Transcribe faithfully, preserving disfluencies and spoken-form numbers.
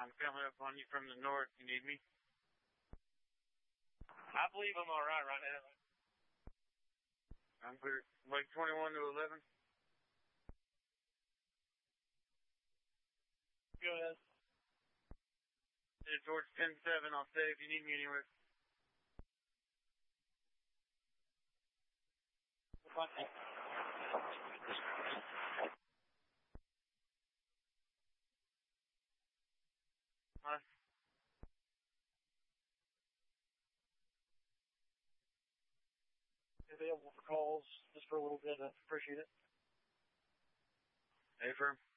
I'm coming up on you from the north. You need me? I believe I'm all right right now. I'm clear. Like twenty-one to eleven. Go ahead. Headed towards ten seven. I'll say if you need me anywhere. Bye. Huh? Available for calls just for a little bit. I appreciate it. Hey, firm.